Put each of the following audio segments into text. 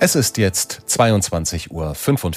Es ist jetzt 22:45 Uhr.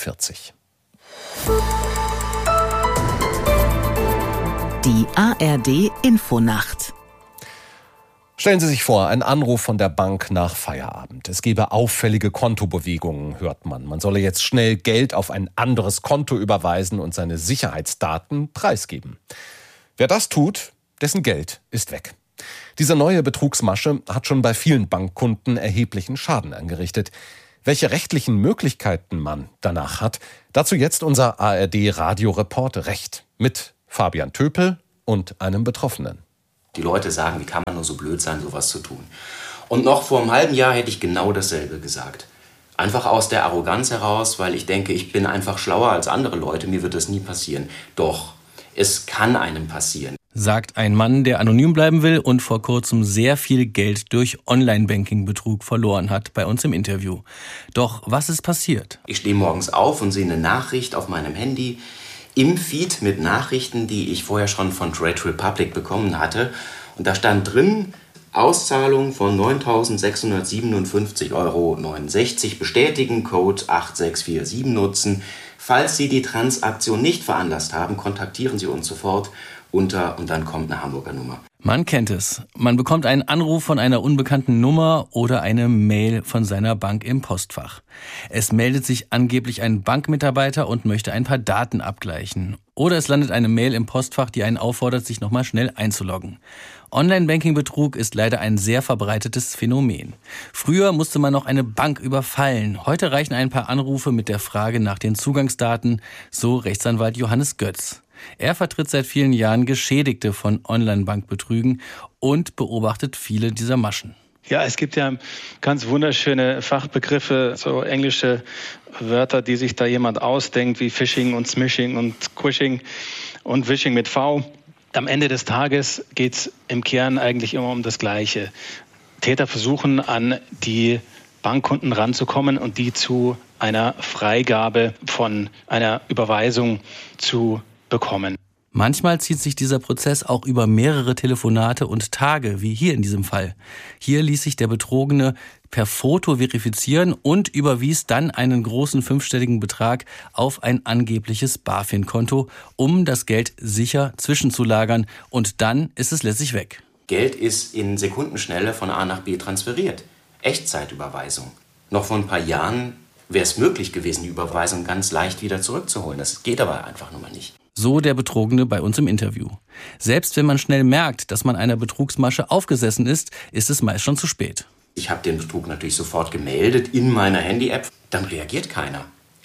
Die ARD Infonacht. Stellen Sie sich vor, ein Anruf von der Bank nach Feierabend. Es gebe auffällige Kontobewegungen, hört man. Man solle jetzt schnell Geld auf ein anderes Konto überweisen und seine Sicherheitsdaten preisgeben. Wer das tut, dessen Geld ist weg. Diese neue Betrugsmasche hat schon bei vielen Bankkunden erheblichen Schaden angerichtet. Welche rechtlichen Möglichkeiten man danach hat, dazu jetzt unser ARD-Radioreport Recht mit Fabian Töpel und einem Betroffenen. Die Leute sagen, wie kann man nur so blöd sein, sowas zu tun. Und noch vor einem halben Jahr hätte ich genau dasselbe gesagt. Einfach aus der Arroganz heraus, weil ich denke, ich bin einfach schlauer als andere Leute, mir wird das nie passieren. Doch, es kann einem passieren. Sagt ein Mann, der anonym bleiben will und vor kurzem sehr viel Geld durch Online-Banking-Betrug verloren hat, bei uns im Interview. Doch was ist passiert? Ich stehe morgens auf und sehe eine Nachricht auf meinem Handy im Feed mit Nachrichten, die ich vorher schon von Trade Republic bekommen hatte. Und da stand drin, Auszahlung von 9.657,69 € bestätigen, Code 8647 nutzen. Falls Sie die Transaktion nicht veranlasst haben, kontaktieren Sie uns sofort und dann kommt eine Hamburger Nummer. Man kennt es. Man bekommt einen Anruf von einer unbekannten Nummer oder eine Mail von seiner Bank im Postfach. Es meldet sich angeblich ein Bankmitarbeiter und möchte ein paar Daten abgleichen. Oder es landet eine Mail im Postfach, die einen auffordert, sich nochmal schnell einzuloggen. Online-Banking-Betrug ist leider ein sehr verbreitetes Phänomen. Früher musste man noch eine Bank überfallen. Heute reichen ein paar Anrufe mit der Frage nach den Zugangsdaten, so Rechtsanwalt Johannes Götz. Er vertritt seit vielen Jahren Geschädigte von Online-Bankbetrügen und beobachtet viele dieser Maschen. Ja, es gibt ja ganz wunderschöne Fachbegriffe, so englische Wörter, die sich da jemand ausdenkt, wie Phishing und Smishing und Quishing und Wishing mit V. Am Ende des Tages geht es im Kern eigentlich immer um das Gleiche. Täter versuchen, an die Bankkunden ranzukommen und die zu einer Freigabe von einer Überweisung zu bekommen. Manchmal zieht sich dieser Prozess auch über mehrere Telefonate und Tage, wie hier in diesem Fall. Hier ließ sich der Betrogene per Foto verifizieren und überwies dann einen großen fünfstelligen Betrag auf ein angebliches BaFin-Konto, um das Geld sicher zwischenzulagern, und dann ist es letztlich weg. Geld ist in Sekundenschnelle von A nach B transferiert. Echtzeitüberweisung. Noch vor ein paar Jahren wäre es möglich gewesen, die Überweisung ganz leicht wieder zurückzuholen. Das geht aber einfach nun mal nicht. So der Betrogene bei uns im Interview. Selbst wenn man schnell merkt, dass man einer Betrugsmasche aufgesessen ist, ist es meist schon zu spät. Ich habe den Betrug natürlich sofort gemeldet in meiner Handy-App. Dann reagiert keiner.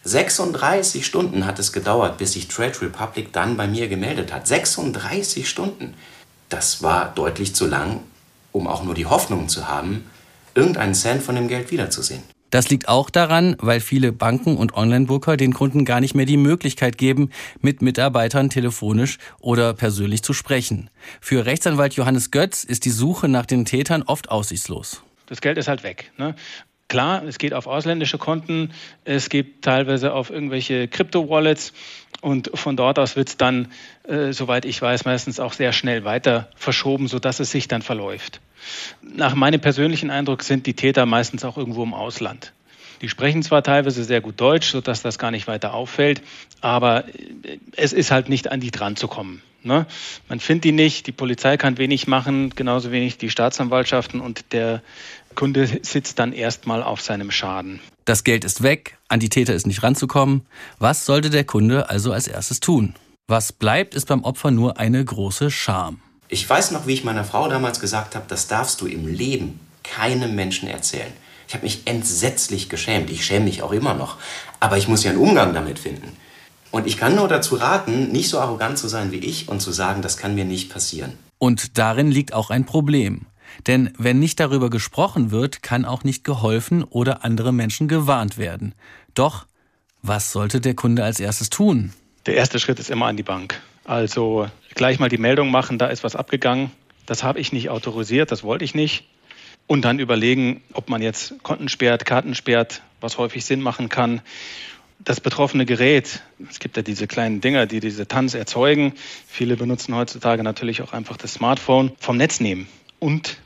36 Stunden hat es gedauert, bis sich Trade Republic dann bei mir gemeldet hat. 36 Stunden. Das war deutlich zu lang, um auch nur die Hoffnung zu haben, irgendeinen Cent von dem Geld wiederzusehen. Das liegt auch daran, weil viele Banken und Online-Booker den Kunden gar nicht mehr die Möglichkeit geben, mit Mitarbeitern telefonisch oder persönlich zu sprechen. Für Rechtsanwalt Johannes Götz ist die Suche nach den Tätern oft aussichtslos. Das Geld ist halt weg, ne? Klar, es geht auf ausländische Konten, es geht teilweise auf irgendwelche Krypto-Wallets und von dort aus wird es dann, soweit ich weiß, meistens auch sehr schnell weiter verschoben, sodass es sich dann verläuft. Nach meinem persönlichen Eindruck sind die Täter meistens auch irgendwo im Ausland. Die sprechen zwar teilweise sehr gut Deutsch, sodass das gar nicht weiter auffällt, aber es ist halt nicht an die dran zu kommen. Ne? Man findet die nicht, die Polizei kann wenig machen, genauso wenig die Staatsanwaltschaften, und der Kunde sitzt dann erstmal auf seinem Schaden. Das Geld ist weg, an die Täter ist nicht ranzukommen. Was sollte der Kunde also als erstes tun? Was bleibt, ist beim Opfer nur eine große Scham. Ich weiß noch, wie ich meiner Frau damals gesagt habe, das darfst du im Leben keinem Menschen erzählen. Ich habe mich entsetzlich geschämt. Ich schäme mich auch immer noch. Aber ich muss ja einen Umgang damit finden. Und ich kann nur dazu raten, nicht so arrogant zu sein wie ich und zu sagen, das kann mir nicht passieren. Und darin liegt auch ein Problem. Denn wenn nicht darüber gesprochen wird, kann auch nicht geholfen oder andere Menschen gewarnt werden. Doch, was sollte der Kunde als erstes tun? Der erste Schritt ist immer an die Bank. Also gleich mal die Meldung machen, da ist was abgegangen. Das habe ich nicht autorisiert, das wollte ich nicht. Und dann überlegen, ob man jetzt Konten sperrt, Karten sperrt, was häufig Sinn machen kann. Das betroffene Gerät, es gibt ja diese kleinen Dinger, die diese Tanz erzeugen. Viele benutzen heutzutage natürlich auch einfach das Smartphone, vom Netz nehmen und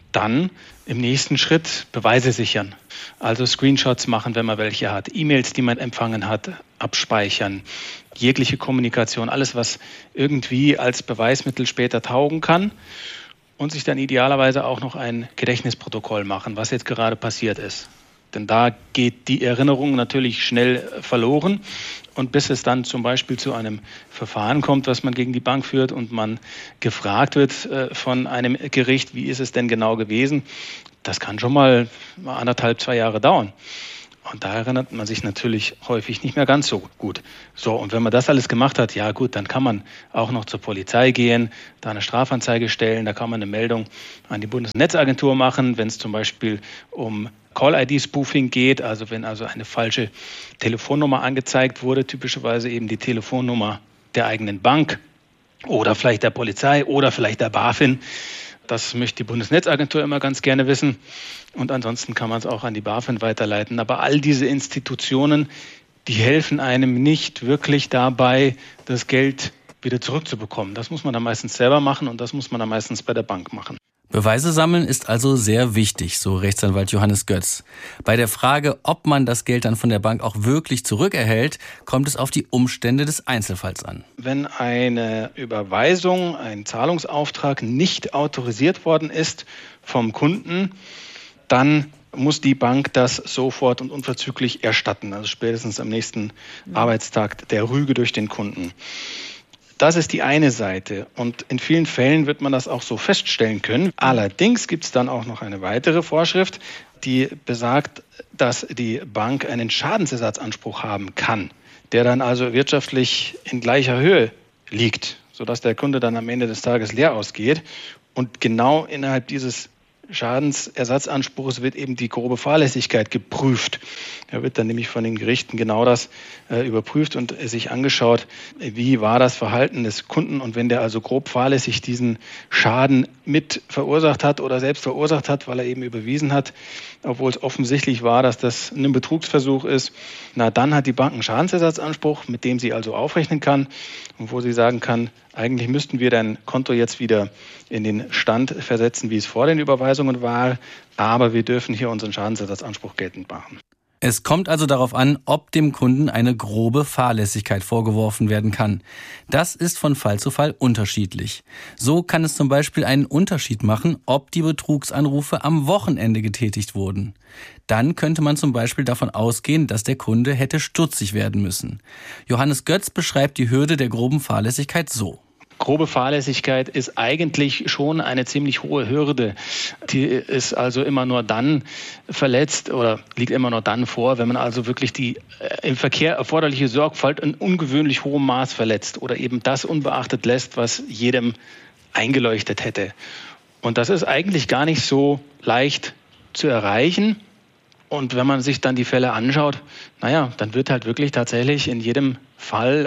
Dann im nächsten Schritt Beweise sichern. Also Screenshots machen, wenn man welche hat, E-Mails, die man empfangen hat, abspeichern, jegliche Kommunikation, alles, was irgendwie als Beweismittel später taugen kann und sich dann idealerweise auch noch ein Gedächtnisprotokoll machen, was jetzt gerade passiert ist. Denn da geht die Erinnerung natürlich schnell verloren. Und bis es dann zum Beispiel zu einem Verfahren kommt, was man gegen die Bank führt und man gefragt wird von einem Gericht, wie ist es denn genau gewesen, das kann schon mal 1,5, 2 Jahre dauern. Und da erinnert man sich natürlich häufig nicht mehr ganz so gut. So, und wenn man das alles gemacht hat, ja gut, dann kann man auch noch zur Polizei gehen, da eine Strafanzeige stellen, da kann man eine Meldung an die Bundesnetzagentur machen, wenn es zum Beispiel um Call-ID-Spoofing geht, also wenn also eine falsche Telefonnummer angezeigt wurde, typischerweise eben die Telefonnummer der eigenen Bank oder vielleicht der Polizei oder vielleicht der BaFin. Das möchte die Bundesnetzagentur immer ganz gerne wissen. Und ansonsten kann man es auch an die BaFin weiterleiten. Aber all diese Institutionen, die helfen einem nicht wirklich dabei, das Geld wieder zurückzubekommen. Das muss man dann meistens selber machen und das muss man dann meistens bei der Bank machen. Beweise sammeln ist also sehr wichtig, so Rechtsanwalt Johannes Götz. Bei der Frage, ob man das Geld dann von der Bank auch wirklich zurückerhält, kommt es auf die Umstände des Einzelfalls an. Wenn eine Überweisung, ein Zahlungsauftrag nicht autorisiert worden ist vom Kunden, dann muss die Bank das sofort und unverzüglich erstatten, also spätestens am nächsten Arbeitstag der Rüge durch den Kunden. Das ist die eine Seite und in vielen Fällen wird man das auch so feststellen können. Allerdings gibt es dann auch noch eine weitere Vorschrift, die besagt, dass die Bank einen Schadensersatzanspruch haben kann, der dann also wirtschaftlich in gleicher Höhe liegt, sodass der Kunde dann am Ende des Tages leer ausgeht. Und genau innerhalb dieses Schadensersatzanspruchs wird eben die grobe Fahrlässigkeit geprüft. Da wird dann nämlich von den Gerichten genau das überprüft und sich angeschaut, wie war das Verhalten des Kunden und wenn der also grob fahrlässig diesen Schaden mit verursacht hat oder selbst verursacht hat, weil er eben überwiesen hat, obwohl es offensichtlich war, dass das ein Betrugsversuch ist, na dann hat die Bank einen Schadensersatzanspruch, mit dem sie also aufrechnen kann und wo sie sagen kann, eigentlich müssten wir dein Konto jetzt wieder in den Stand versetzen, wie es vor den Überweisungen war, aber wir dürfen hier unseren Schadensersatzanspruch geltend machen. Es kommt also darauf an, ob dem Kunden eine grobe Fahrlässigkeit vorgeworfen werden kann. Das ist von Fall zu Fall unterschiedlich. So kann es zum Beispiel einen Unterschied machen, ob die Betrugsanrufe am Wochenende getätigt wurden. Dann könnte man zum Beispiel davon ausgehen, dass der Kunde hätte stutzig werden müssen. Johannes Götz beschreibt die Hürde der groben Fahrlässigkeit so. Grobe Fahrlässigkeit ist eigentlich schon eine ziemlich hohe Hürde. Die ist also immer nur dann verletzt oder liegt immer nur dann vor, wenn man also wirklich die im Verkehr erforderliche Sorgfalt in ungewöhnlich hohem Maß verletzt oder eben das unbeachtet lässt, was jedem eingeleuchtet hätte. Und das ist eigentlich gar nicht so leicht zu erreichen. Und wenn man sich dann die Fälle anschaut, dann wird halt wirklich tatsächlich in jedem Fall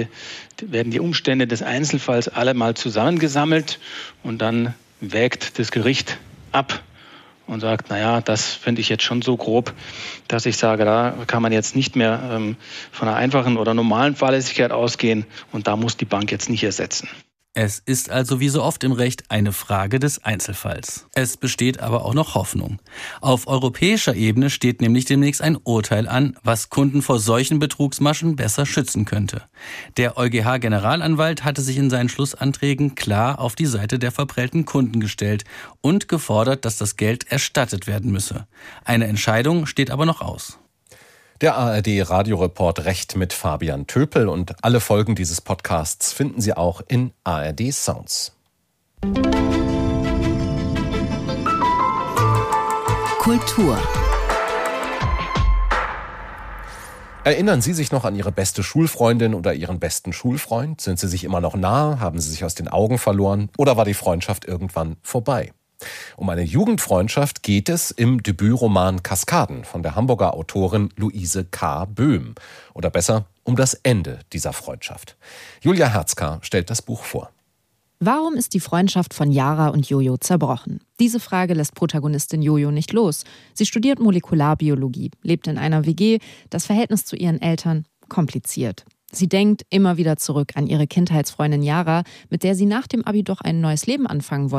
werden die Umstände des Einzelfalls alle mal zusammengesammelt und dann wägt das Gericht ab und sagt, das finde ich jetzt schon so grob, dass ich sage, da kann man jetzt nicht mehr von einer einfachen oder normalen Fahrlässigkeit ausgehen und da muss die Bank jetzt nicht ersetzen. Es ist also wie so oft im Recht eine Frage des Einzelfalls. Es besteht aber auch noch Hoffnung. Auf europäischer Ebene steht nämlich demnächst ein Urteil an, was Kunden vor solchen Betrugsmaschen besser schützen könnte. Der EuGH-Generalanwalt hatte sich in seinen Schlussanträgen klar auf die Seite der verprellten Kunden gestellt und gefordert, dass das Geld erstattet werden müsse. Eine Entscheidung steht aber noch aus. Der ARD-Radioreport Recht mit Fabian Töpel und alle Folgen dieses Podcasts finden Sie auch in ARD Sounds. Kultur. Erinnern Sie sich noch an Ihre beste Schulfreundin oder Ihren besten Schulfreund? Sind Sie sich immer noch nah? Haben Sie sich aus den Augen verloren? Oder war die Freundschaft irgendwann vorbei? Um eine Jugendfreundschaft geht es im Debütroman Kaskaden von der Hamburger Autorin Luise K. Böhm. Oder besser, um das Ende dieser Freundschaft. Julia Herzka stellt das Buch vor. Warum ist die Freundschaft von Yara und Jojo zerbrochen? Diese Frage lässt Protagonistin Jojo nicht los. Sie studiert Molekularbiologie, lebt in einer WG, das Verhältnis zu ihren Eltern kompliziert. Sie denkt immer wieder zurück an ihre Kindheitsfreundin Yara, mit der sie nach dem Abi doch ein neues Leben anfangen wollte.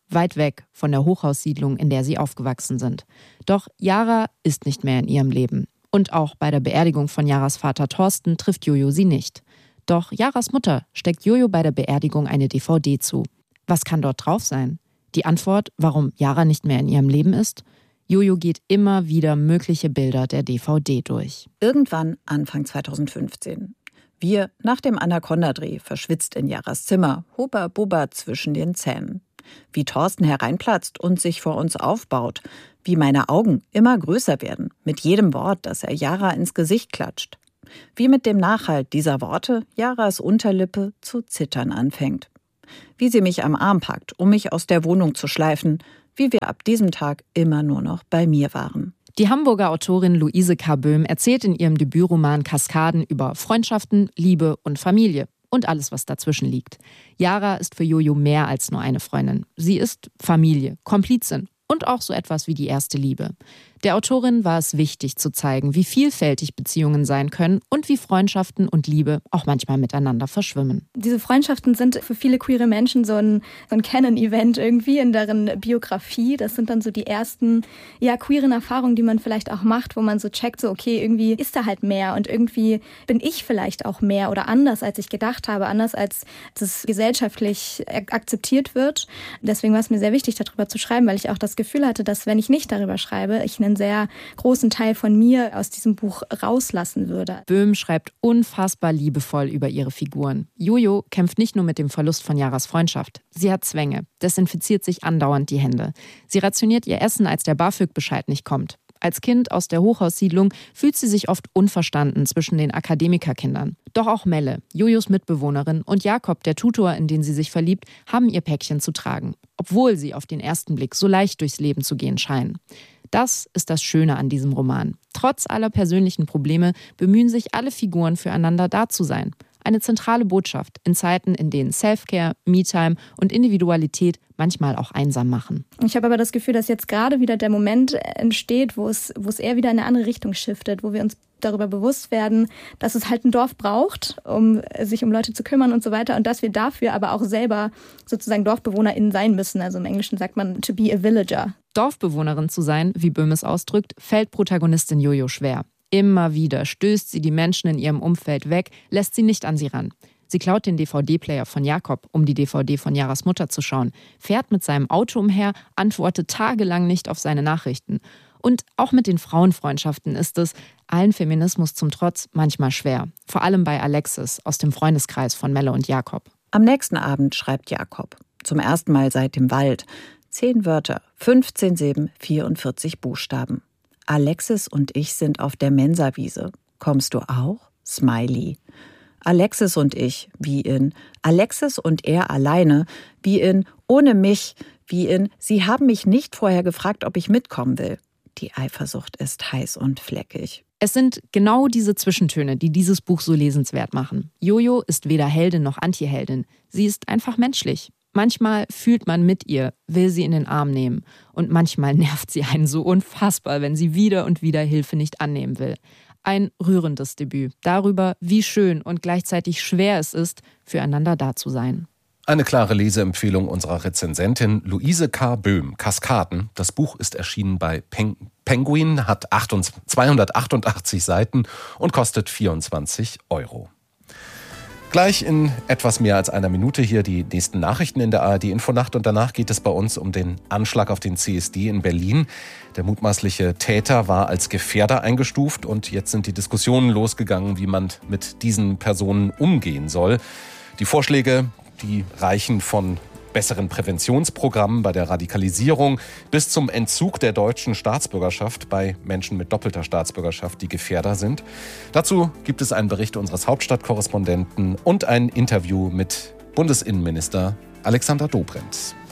weit weg von der Hochhaussiedlung, in der sie aufgewachsen sind. Doch Yara ist nicht mehr in ihrem Leben. Und auch bei der Beerdigung von Yaras Vater Thorsten trifft Jojo sie nicht. Doch Yaras Mutter steckt Jojo bei der Beerdigung eine DVD zu. Was kann dort drauf sein? Die Antwort, warum Yara nicht mehr in ihrem Leben ist? Jojo geht immer wieder mögliche Bilder der DVD durch. Irgendwann Anfang 2015. Wir nach dem Anaconda-Dreh verschwitzt in Yaras Zimmer, Hubba-Bubba zwischen den Zähnen. Wie Thorsten hereinplatzt und sich vor uns aufbaut. Wie meine Augen immer größer werden, mit jedem Wort, das er Yara ins Gesicht klatscht. Wie mit dem Nachhalt dieser Worte Yaras Unterlippe zu zittern anfängt. Wie sie mich am Arm packt, um mich aus der Wohnung zu schleifen, wie wir ab diesem Tag immer nur noch bei mir waren. Die Hamburger Autorin Luise K. Böhm erzählt in ihrem Debütroman Kaskaden über Freundschaften, Liebe und Familie und alles, was dazwischen liegt. Yara ist für Jojo mehr als nur eine Freundin. Sie ist Familie, Komplizin und auch so etwas wie die erste Liebe. Der Autorin war es wichtig zu zeigen, wie vielfältig Beziehungen sein können und wie Freundschaften und Liebe auch manchmal miteinander verschwimmen. Diese Freundschaften sind für viele queere Menschen so ein Canon-Event irgendwie in deren Biografie. Das sind dann so die ersten queeren Erfahrungen, die man vielleicht auch macht, wo man so checkt, so okay, irgendwie ist da halt mehr und irgendwie bin ich vielleicht auch mehr oder anders, als ich gedacht habe, anders als das gesellschaftlich akzeptiert wird. Deswegen war es mir sehr wichtig, darüber zu schreiben, weil ich auch das Gefühl hatte, dass wenn ich nicht darüber schreibe, ich einen sehr großen Teil von mir aus diesem Buch rauslassen würde. Böhm schreibt unfassbar liebevoll über ihre Figuren. Jojo kämpft nicht nur mit dem Verlust von Yaras Freundschaft. Sie hat Zwänge, desinfiziert sich andauernd die Hände. Sie rationiert ihr Essen, als der BAföG-Bescheid nicht kommt. Als Kind aus der Hochhaussiedlung fühlt sie sich oft unverstanden zwischen den Akademikerkindern. Doch auch Melle, Jojos Mitbewohnerin, und Jakob, der Tutor, in den sie sich verliebt, haben ihr Päckchen zu tragen, obwohl sie auf den ersten Blick so leicht durchs Leben zu gehen scheinen. Das ist das Schöne an diesem Roman. Trotz aller persönlichen Probleme bemühen sich alle Figuren füreinander da zu sein. Eine zentrale Botschaft in Zeiten, in denen Self-Care, Me-Time und Individualität manchmal auch einsam machen. Ich habe aber das Gefühl, dass jetzt gerade wieder der Moment entsteht, wo es eher wieder in eine andere Richtung shiftet, wo wir uns darüber bewusst werden, dass es halt ein Dorf braucht, um sich um Leute zu kümmern und so weiter und dass wir dafür aber auch selber sozusagen DorfbewohnerInnen sein müssen. Also im Englischen sagt man to be a villager. Dorfbewohnerin zu sein, wie Böhm es ausdrückt, fällt Protagonistin Jojo schwer. Immer wieder stößt sie die Menschen in ihrem Umfeld weg, lässt sie nicht an sie ran. Sie klaut den DVD-Player von Jakob, um die DVD von Yaras Mutter zu schauen, fährt mit seinem Auto umher, antwortet tagelang nicht auf seine Nachrichten. Und auch mit den Frauenfreundschaften ist es, allen Feminismus zum Trotz, manchmal schwer. Vor allem bei Alexis aus dem Freundeskreis von Melle und Jakob. Am nächsten Abend schreibt Jakob. Zum ersten Mal seit dem Wald. 10 Wörter, 15 Silben, 44 Buchstaben. Alexis und ich sind auf der Mensawiese. Kommst du auch? Smiley. Alexis und ich, wie in Alexis und er alleine, wie in ohne mich, wie in Sie haben mich nicht vorher gefragt, ob ich mitkommen will. Die Eifersucht ist heiß und fleckig. Es sind genau diese Zwischentöne, die dieses Buch so lesenswert machen. Jojo ist weder Heldin noch Antiheldin. Sie ist einfach menschlich. Manchmal fühlt man mit ihr, will sie in den Arm nehmen. Und manchmal nervt sie einen so unfassbar, wenn sie wieder und wieder Hilfe nicht annehmen will. Ein rührendes Debüt darüber, wie schön und gleichzeitig schwer es ist, füreinander da zu sein. Eine klare Leseempfehlung unserer Rezensentin Luise K. Böhm, Kaskaden. Das Buch ist erschienen bei Penguin, hat 288 Seiten und kostet 24 €. Gleich in etwas mehr als einer Minute hier die nächsten Nachrichten in der ARD-Infonacht und danach geht es bei uns um den Anschlag auf den CSD in Berlin. Der mutmaßliche Täter war als Gefährder eingestuft und jetzt sind die Diskussionen losgegangen, wie man mit diesen Personen umgehen soll. Die Vorschläge, die reichen von besseren Präventionsprogrammen bei der Radikalisierung bis zum Entzug der deutschen Staatsbürgerschaft bei Menschen mit doppelter Staatsbürgerschaft, die Gefährder sind. Dazu gibt es einen Bericht unseres Hauptstadtkorrespondenten und ein Interview mit Bundesinnenminister Alexander Dobrindt.